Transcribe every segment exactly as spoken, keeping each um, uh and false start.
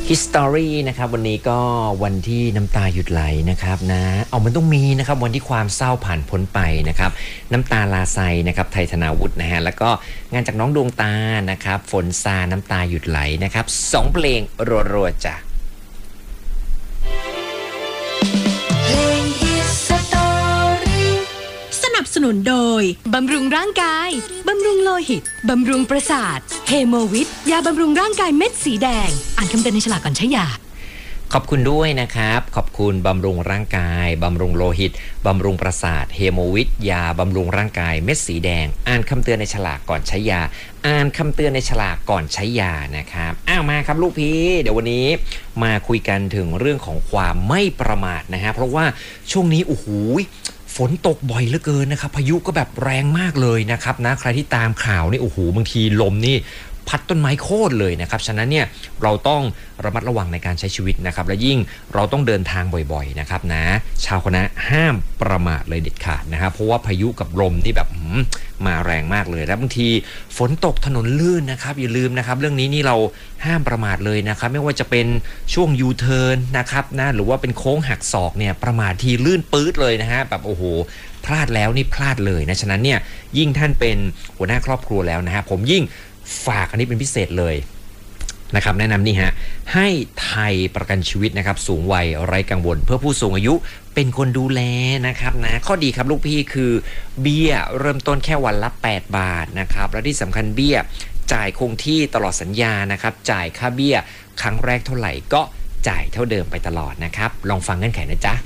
History นะครับวันนี้ก็วันที่น้ำตาหยุดไหลนะครับนะเอามันต้องมีนะครับวันที่ความเศร้าผ่านพ้นไปนะครับน้ำตาลาไซนะครับไทยธนาวุฒินะฮะแล้วก็งานจากน้องดวงตานะครับฝนซาน้ำตาหยุดไหลนะครับสองเพลงรัวๆจ้ะสนับสนุนโดยบำรุงร่างกายบำรุงโลหิตบำรุงประสาทเฮโมวิทยาบำรุงร่างกายเม็ดสีแดงอ่านคำเตือนในฉลากก่อนใช้ยาขอบคุณด้วยนะครับขอบคุณบำรุงร่างกายบำรุงโลหิตบำรุงประสาทเฮโมวิทยาบำรุงร่างกายเม็ดสีแดงอ่านคำเตือนในฉลากก่อนใช้ยาอ่านคำเตือนในฉลากก่อนใช้ยานะครับอ้าวมาครับลูกพี่เดี๋ยววันนี้มาคุยกันถึงเรื่องของความไม่ประมาทนะฮะเพราะว่าช่วงนี้โอ้โหฝนตกบ่อยเหลือเกินนะครับพายุก็แบบแรงมากเลยนะครับนะใครที่ตามข่าวนี่โอ้โหบางทีลมนี่พัดต้นไม้โค่นเลยนะครับฉะนั้นเนี่ยเราต้องระมัดระวังในการใช้ชีวิตนะครับและยิ่งเราต้องเดินทางบ่อยๆนะครับนะชาวคณะห้ามประมาทเลยเด็ดขาดนะครับเพราะว่าพายุกับลมที่แบบมาแรงมากเลยแล้วบางทีฝนตกถนนลื่นนะครับอย่าลืมนะครับเรื่องนี้นี่เราห้ามประมาทเลยนะครับไม่ว่าจะเป็นช่วงยูเทิร์นนะครับนะหรือว่าเป็นโค้งหักศอกเนี่ยประมาททีลื่นปื๊ดเลยนะฮะแบบโอ้โหพลาดแล้วนี่พลาดเลยนะฉะนั้นเนี่ยยิ่งท่านเป็นหัวหน้าครอบครัวแล้วนะฮะผมยิ่งฝากอันนี้เป็นพิเศษเลยนะครับแนะนำนี่ฮะให้ไทยประกันชีวิตนะครับสูงวัยไร้กังวลเพื่อผู้สูงอายุเป็นคนดูแลนะครับนะข้อดีครับลูกพี่คือเบี้ยเริ่มต้นแค่วันละแปดบาทนะครับและที่สำคัญเบี้ยจ่ายคงที่ตลอดสัญญานะครับจ่ายค่าเบี้ยครั้งแรกเท่าไหร่ก็จ่ายเท่าเดิมไปตลอดนะครับลองฟังเงื่อนไขนะจ๊ะ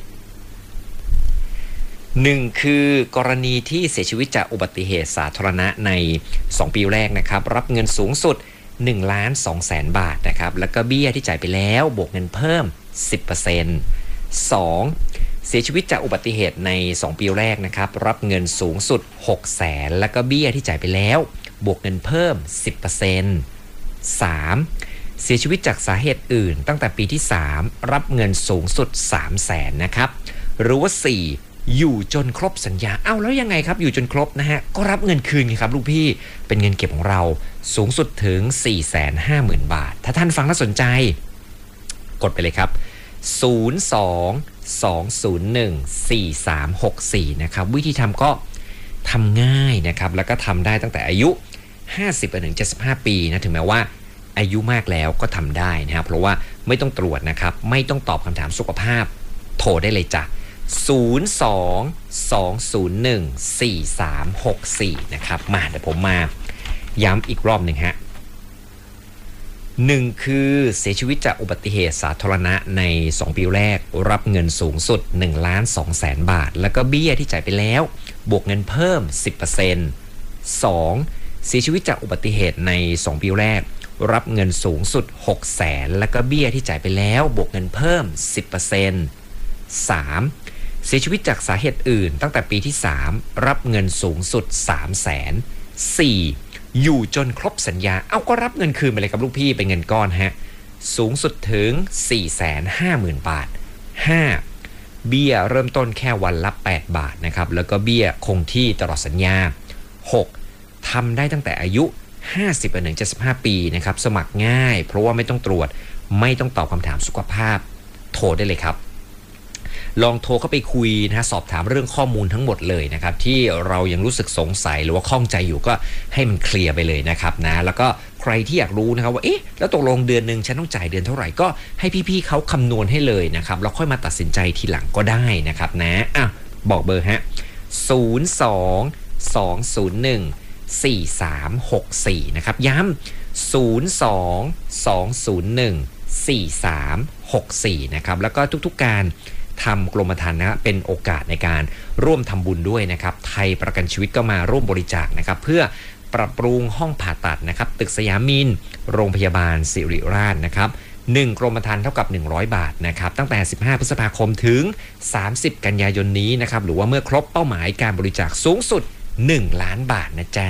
หนึ่งคือกรณีที่เสียชีวิตจากอุบัติเหตุสาธารณะในสองปีแรกนะครับรับเงินสูงสุดหนึ่งล้านสองแสนบาทนะครับแล้วก็เบี้ยที่จ่ายไปแล้วบวกเงินเพิ่ม สิบเปอร์เซ็นต์ สองเสียชีวิตจากอุบัติเหตุในสองปีแรกนะครับรับเงินสูงสุดหกแสนแล้วก็เบี้ยที่จ่ายไปแล้วบวกเงินเพิ่ม สิบเปอร์เซ็นต์ สามเสียชีวิตจากสาเหตุอื่นตั้งแต่ปีที่สามรับเงินสูงสุดสามแสนนะครับหรือว่าสี่อยู่จนครบสัญญาเอ้าแล้วยังไงครับอยู่จนครบนะฮะก็รับเงินคืนไงครับลูกพี่เป็นเงินเก็บของเราสูงสุดถึง สี่แสนห้าหมื่น บาทถ้าท่านฟังแล้วสนใจกดไปเลยครับศูนย์ สอง สอง ศูนย์ หนึ่ง สี่ สาม หก สี่นะครับวิธีทำก็ทำง่ายนะครับแล้วก็ทำได้ตั้งแต่อายุห้าสิบถึงเจ็ดสิบห้าปีนะถึงแม้ว่าอายุมากแล้วก็ทำได้นะครับเพราะว่าไม่ต้องตรวจนะครับไม่ต้องตอบคำถามสุขภาพโทรได้เลยจ้ะศูนย์ สอง สอง ศูนย์ หนึ่ง สี่ สาม หก สี่นะครับมาเดี๋ยวผมมาย้ำอีกรอบหนึ่งฮะหนึ่งคือเสียชีวิตจากอุบัติเหตุสาธารณะในสองปีแรกรับเงินสูงสุดหนึ่งล้านสองแสนบาทแล้วก็เบี้ยที่จ่ายไปแล้วบวกเงินเพิ่ม สิบเปอร์เซ็นต์ สองเสียชีวิตจากอุบัติเหตุในสองปีแรกรับเงินสูงสุดหกแสนแล้วก็เบี้ยที่จ่ายไปแล้วบวกเงินเพิ่ม สิบเปอร์เซ็นต์ สามเสียชีวิตจากสาเหตุอื่นตั้งแต่ปีที่สามรับเงินสูงสุด สามแสน สี่ อยู่จนครบสัญญาเอาก็รับเงินคืนไปเลยครับลูกพี่เป็นเงินก้อนฮะสูงสุดถึง สี่แสนห้าหมื่น บาท ห้า เบี้ยเริ่มต้นแค่วันละแปดบาทนะครับแล้วก็เบี้ยคงที่ตลอดสัญญา หก ทำได้ตั้งแต่อายุห้าสิบถึงเจ็ดสิบห้าปีนะครับสมัครง่ายเพราะว่าไม่ต้องตรวจไม่ต้องตอบคำถามสุขภาพโทรได้เลยครับลองโทรเข้าไปคุยนะสอบถามเรื่องข้อมูลทั้งหมดเลยนะครับที่เรายังรู้สึกสงสัยหรือว่าข้องใจอยู่ก็ให้มันเคลียร์ไปเลยนะครับนะแล้วก็ใครที่อยากรู้นะครับว่าเอ๊ะแล้วตกลงเดือนนึงฉันต้องจ่ายเดือนเท่าไหร่ก็ให้พี่ๆเขาคำนวณให้เลยนะครับแล้วค่อยมาตัดสินใจทีหลังก็ได้นะครับนะอ่ะบอกเบอร์ฮะศูนย์ สอง สอง ศูนย์ หนึ่ง สี่ สาม หก สี่นะครับย้ำศูนย์ สอง สอง ศูนย์ หนึ่ง สี่ สาม หก สี่นะครับแล้วก็ทุกๆการทำกรมธรรม์นะเป็นโอกาสในการร่วมทำบุญด้วยนะครับไทยประกันชีวิตก็มาร่วมบริจาคนะครับเพื่อปรับปรุงห้องผ่าตัดนะครับตึกสยามินโรงพยาบาลศิริราชนะครับหนึ่งกรมธรรม์เท่ากับหนึ่งร้อยบาทนะครับตั้งแต่สิบห้าพฤษภาคมถึงสามสิบกันยายนนี้นะครับหรือว่าเมื่อครบเป้าหมายการบริจาคสูงสุดหนึ่งล้านบาทนะจ๊ะ